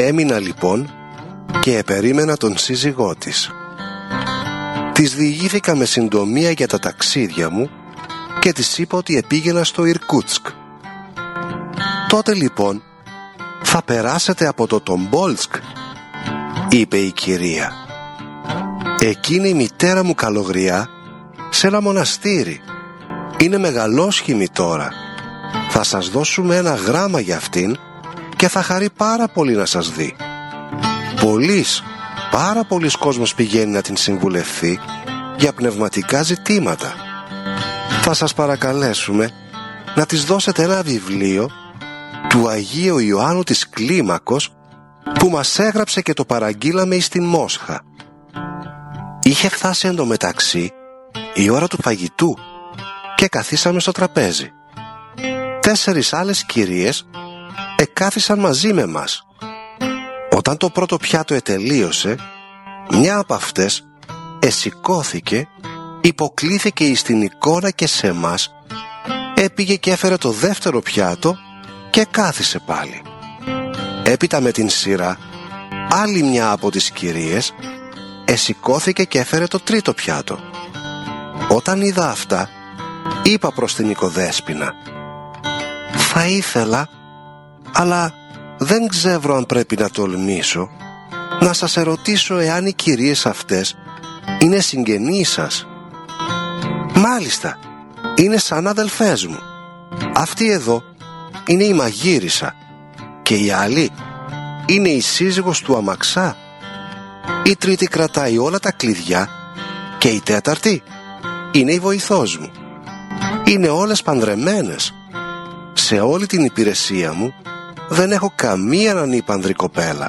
Έμεινα λοιπόν και επερίμενα τον σύζυγό της. Της διηγήθηκα με συντομία για τα ταξίδια μου και της είπα ότι επήγαινα στο Ιρκούτσκ. «Τότε λοιπόν θα περάσετε από το Τομπόλσκ», είπε η κυρία. «Εκεί είναι η μητέρα μου καλογριά, σε ένα μοναστήρι. Είναι μεγαλόσχημη τώρα. Θα σας δώσουμε ένα γράμμα για αυτήν και θα χαρεί πάρα πολύ να σας δει. Πάρα πολλής κόσμος πηγαίνει να την συμβουλευθεί για πνευματικά ζητήματα. Θα σας παρακαλέσουμε να της δώσετε ένα βιβλίο του Αγίου Ιωάννου της Κλίμακος που μας έγραψε και το παραγγείλαμε εις την Μόσχα». Είχε φτάσει εντωμεταξύ η ώρα του φαγητού και καθίσαμε στο τραπέζι. 4 άλλες κυρίες εκάθισαν μαζί με μας. Όταν το πρώτο πιάτο ετελείωσε, μια από αυτές εσηκώθηκε, υποκλήθηκε εις την εικόνα και σε μας, έπηγε και έφερε το δεύτερο πιάτο και κάθισε πάλι. Έπειτα με την σειρά, άλλη μια από τις κυρίες εσηκώθηκε και έφερε το τρίτο πιάτο. Όταν είδα αυτά, είπα προς την οικοδέσποινα: «Θα ήθελα, αλλά δεν ξέρω αν πρέπει να τολμήσω, να σας ερωτήσω εάν οι κυρίες αυτές είναι συγγενείς σας». «Μάλιστα, είναι σαν αδελφές μου. Αυτή εδώ είναι η μαγείρισα και η άλλη είναι η σύζυγος του αμαξά. Η τρίτη κρατάει όλα τα κλειδιά και η τέταρτη είναι η βοηθός μου. Είναι όλες παντρεμένες. Σε όλη την υπηρεσία μου δεν έχω καμία ανήπανδρη κοπέλα».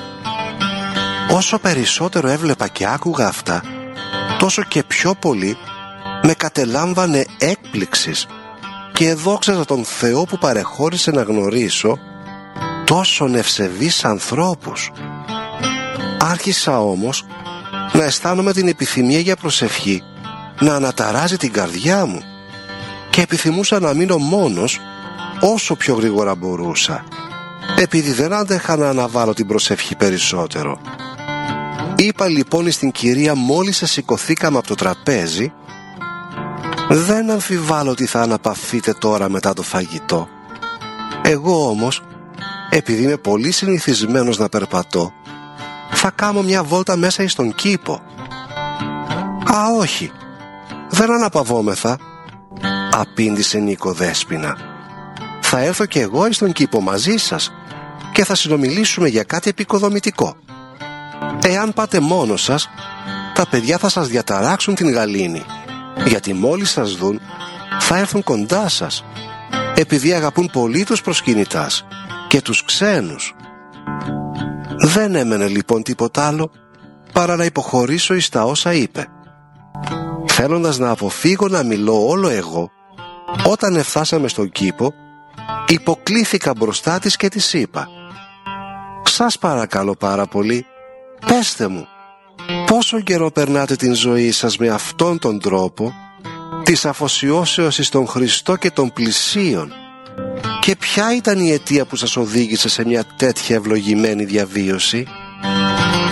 Όσο περισσότερο έβλεπα και άκουγα αυτά, τόσο και πιο πολύ με κατελάμβανε έκπληξης και εδόξαζα τον Θεό που παρεχώρησε να γνωρίσω τόσον ευσεβείς ανθρώπους. Άρχισα όμως να αισθάνομαι την επιθυμία για προσευχή να αναταράζει την καρδιά μου και επιθυμούσα να μείνω μόνος όσο πιο γρήγορα μπορούσα, επειδή δεν άντεχα να αναβάλω την προσευχή περισσότερο. Είπα λοιπόν στην κυρία μόλις σηκωθήκαμε από το τραπέζι: «Δεν αμφιβάλλω ότι θα αναπαυθείτε τώρα μετά το φαγητό. Εγώ όμως, επειδή είμαι πολύ συνηθισμένος να περπατώ, θα κάνω μια βόλτα μέσα εις τον κήπο». «Α, όχι, δεν αναπαυόμεθα», απήντησε η οικοδέσποινα. «Θα έρθω και εγώ εις τον κήπο μαζί σας και θα συνομιλήσουμε για κάτι επικοδομητικό. Εάν πάτε μόνος σας, τα παιδιά θα σας διαταράξουν την γαλήνη, γιατί μόλις σας δουν θα έρθουν κοντά σας, επειδή αγαπούν πολύ τους προσκυνητάς και τους ξένους». Δεν έμενε λοιπόν τίποτα άλλο παρά να υποχωρήσω εις τα όσα είπε. Θέλοντας να αποφύγω να μιλώ όλο εγώ, όταν εφτάσαμε στον κήπο, υποκλήθηκα μπροστά της και της είπα: «Σας παρακαλώ πάρα πολύ, πέστε μου, πόσο καιρό περνάτε την ζωή σας με αυτόν τον τρόπο της αφοσιώσεως εις τον Χριστό και των πλησίων, και ποια ήταν η αιτία που σας οδήγησε σε μια τέτοια ευλογημένη διαβίωση?»